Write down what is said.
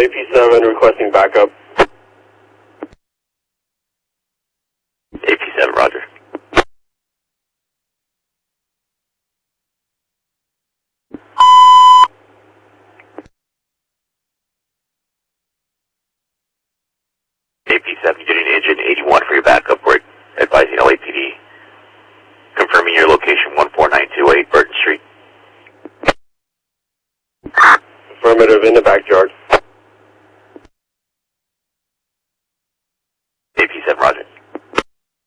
AP7 requesting backup. AP7, roger. AP7, getting engine 81 for your backup. We're advising LAPD. Confirming your location 14928 Burton Street. Affirmative, in the backyard.